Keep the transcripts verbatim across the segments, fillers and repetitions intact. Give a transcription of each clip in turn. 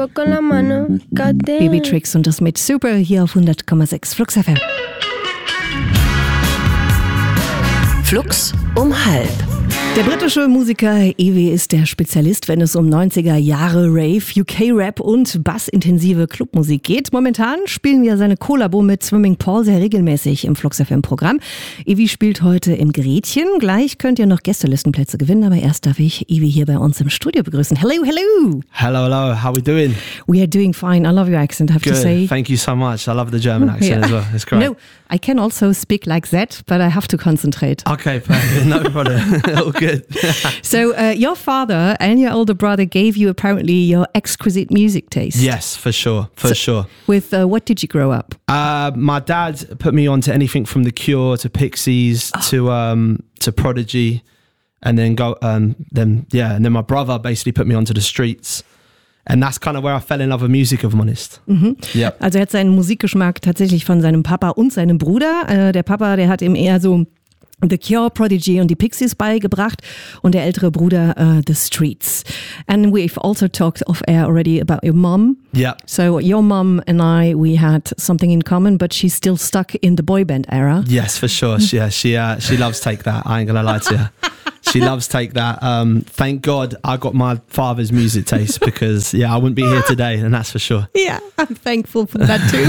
mejor con la mano. Goddamn. Baby Tricks und das mit Super hier auf hundert Komma sechs Flux F M. Flux um halb. Der britische Musiker Evie ist der Spezialist, wenn es um neunziger Jahre Rave, U K-Rap und bassintensive Clubmusik geht. Momentan spielen wir seine Kollabo mit Swimming Paul sehr regelmäßig im Flux F M-Programm. Evie spielt heute im Gretchen. Gleich könnt ihr noch Gästelistenplätze gewinnen, aber erst darf ich Evie hier bei uns im Studio begrüßen. Hello, hello! Hello, hello. How are we doing? We are doing fine. I love your accent, I have Good. to say. Thank you so much. I love the German accent Yeah. as well. It's great. No, I can also speak like that, but I have to concentrate. Okay, perfect. No problem. All good. So uh, your father and your older brother gave you apparently your exquisite music taste. Yes, for sure. For So- sure. With uh, what did you grow up? Uh, my dad put me on to anything from The Cure to Pixies Oh. to um, to Prodigy, and then go um, then yeah, and then my brother basically put me onto the Streets, and that's kind of where I fell in love with music, if I'm honest. Mhm. Yeah. Also er hat seinen Musikgeschmack tatsächlich von seinem Papa und seinem Bruder. Äh, der Papa, der hat ihm eher so The Cure, Prodigy und die Pixies beigebracht und der ältere Bruder uh, The Streets. And we've also talked off air already about your mom. Yeah. So your mom and I, we had something in common, but she's still stuck in the boy band era. Yes, for sure. She, yeah, she uh, she loves Take That. I ain't gonna lie to you. She loves Take That. Um, thank God I got my father's music taste because yeah, I wouldn't be here today, and that's for sure. Ja, I'm thankful for that too.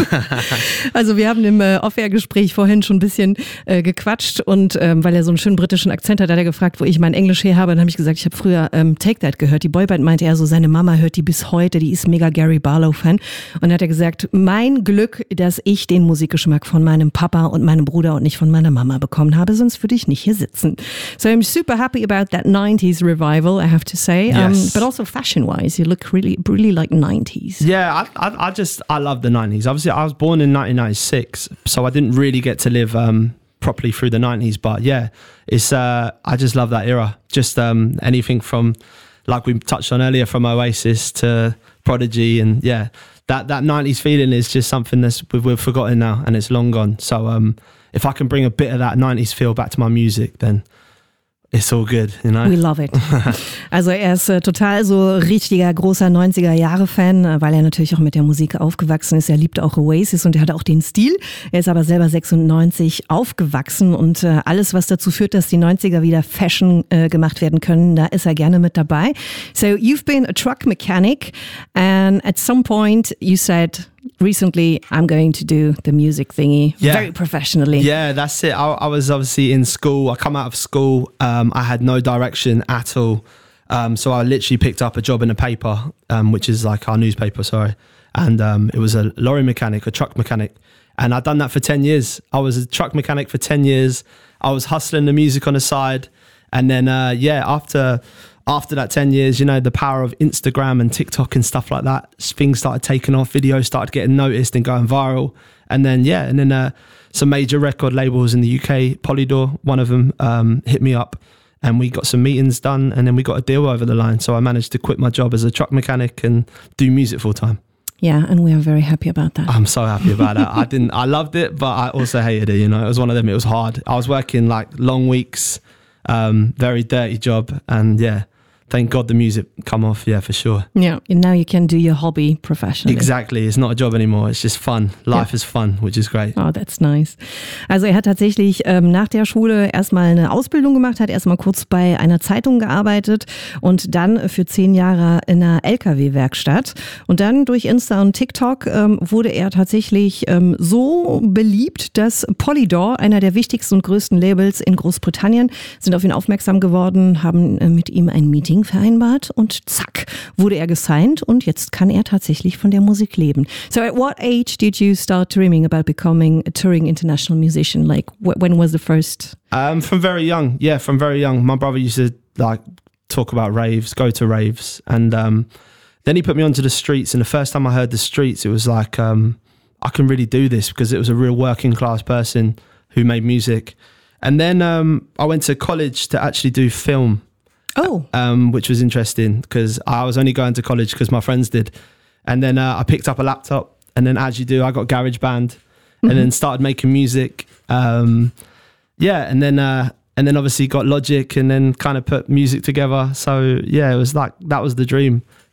Also wir haben im äh, Off-Air-Gespräch vorhin schon ein bisschen äh, gequatscht und ähm, weil er so einen schönen britischen Akzent hat, hat er gefragt, wo ich mein Englisch her habe. Dann habe ich gesagt, ich habe früher ähm, Take That gehört. Die Boyband meinte er so, seine Mama hört die bis heute, die ist mega Gary Barlow-Fan. Und dann hat er gesagt, mein Glück, dass ich den Musikgeschmack von meinem Papa und meinem Bruder und nicht von meiner Mama bekommen habe, sonst würde ich nicht hier sitzen. So I'm super happy about that nineties revival, I have to say. Um, Yes. but also fashion-wise, you look really, really like nineties. Yeah, I, I, I just I love the nineties. Obviously, I was born in nineteen ninety-six, so I didn't really get to live um, properly through the nineties. But yeah, it's uh, I just love that era. Just um, anything from, like we touched on earlier, from Oasis to Prodigy, and yeah, that that nineties feeling is just something that's we've, we've forgotten now, and it's long gone. So um, if I can bring a bit of that nineties feel back to my music, then it's all good, you know? We love it. Also er ist äh, total so richtiger großer neunziger-Jahre-Fan, äh, weil er natürlich auch mit der Musik aufgewachsen ist. Er liebt auch Oasis und er hat auch den Stil. Er ist aber selber sechsundneunzig aufgewachsen und äh, alles, was dazu führt, dass die neunziger wieder Fashion äh, gemacht werden können, da ist er gerne mit dabei. So you've been a truck mechanic and at some point you said recently I'm going to do the music thingy Yeah. very professionally. Yeah, that's it. I, I was obviously in school. I come out of school. Um, I had no direction at all. Um, so I literally picked up a job in a paper, um, which is like our newspaper, sorry. And um, it was a lorry mechanic, a truck mechanic. And I'd done that for ten years. I was a truck mechanic for ten years. I was hustling the music on the side. And then, uh, yeah, after... After that ten years, you know, the power of Instagram and TikTok and stuff like that, things started taking off, videos started getting noticed and going viral. And then, yeah, and then uh, some major record labels in the U K, Polydor, one of them, um, hit me up and we got some meetings done and then we got a deal over the line. So I managed to quit my job as a truck mechanic and do music full time. Yeah, and we are very happy about that. I'm so happy about that. I didn't, I loved it, but I also hated it, you know, it was one of them, it was hard. I was working like long weeks, um, very dirty job and yeah. Thank God the music come off, yeah, for sure. Yeah, and now you can do your hobby professionally. Exactly, it's not a job anymore, it's just fun. Life Yeah. is fun, which is great. Oh, that's nice. Also er hat tatsächlich ähm, nach der Schule erstmal eine Ausbildung gemacht, hat erstmal kurz bei einer Zeitung gearbeitet und dann für zehn Jahre in einer L K W-Werkstatt. Und dann durch Insta und TikTok ähm, wurde er tatsächlich ähm, so beliebt, dass Polydor, einer der wichtigsten und größten Labels in Großbritannien, sind auf ihn aufmerksam geworden, haben äh, mit ihm ein Meeting vereinbart und zack, wurde er gesigned und jetzt kann er tatsächlich von der Musik leben. So at what age did you start dreaming about becoming a touring international musician? Like wh- when was the first? Um, from very young, yeah, from very young. My brother used to like talk about raves, go to raves, and um, then he put me onto the Streets. And the first time I heard the Streets, it was like um, I can really do this because it was a real working class person who made music. And then um, I went to college to actually do film. Oh. Um, which was interesting because I was only going to college because my friends did. And then uh, I picked up a laptop and then as you do, I got GarageBand mm-hmm. and then started making music. Um, yeah, and then uh, and then obviously got Logic and then kind of put music together. So yeah, it was like, that was the dream.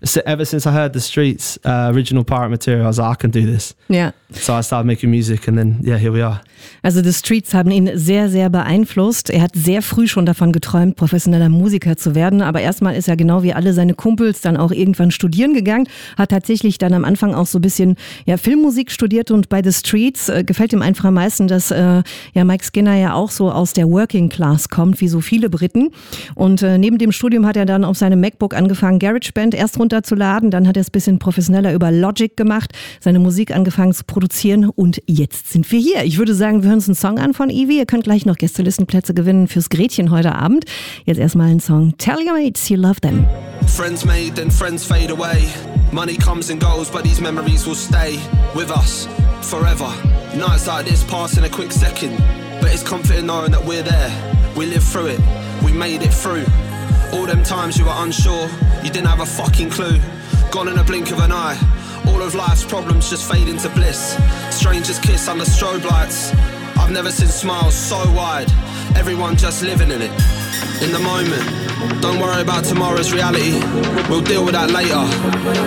So ever since I heard the Streets uh, original Pirate Material, I was like, I can do this. Ja. So I started making music and then, yeah, here we are. Also The Streets haben ihn sehr, sehr beeinflusst. Er hat sehr früh schon davon geträumt, professioneller Musiker zu werden. Aber erstmal ist er genau wie alle seine Kumpels dann auch irgendwann studieren gegangen. Hat tatsächlich dann am Anfang auch so ein bisschen ja, Filmmusik studiert. Und bei The Streets äh, gefällt ihm einfach am meisten, dass äh, ja, Mike Skinner ja auch so aus der Working Class kommt, wie so viele Briten. Und äh, neben dem Studium hat er dann auf seinem MacBook angefangen, GarageBand erst runterzuladen. Dann hat er es ein bisschen professioneller über Logic gemacht, seine Musik angefangen zu produzieren. Und jetzt sind wir hier. Ich würde sagen, wir hören uns einen Song an von Evie. Ihr könnt gleich noch Gästelistenplätze gewinnen fürs Gretchen heute Abend. Jetzt erstmal ein Song. Tell your mates you love them. Friends made, then friends fade away. Money comes and goes, but these memories will stay with us forever. Nights like this pass in a quick second, but it's comforting knowing that we're there. We lived through it, we made it through. All them times you were unsure, you didn't have a fucking clue. Gone in a blink of an eye. All of life's problems just fade into bliss. Strangers kiss under strobe lights. I've never seen smiles so wide. Everyone just living in it, in the moment. Don't worry about tomorrow's reality, we'll deal with that later.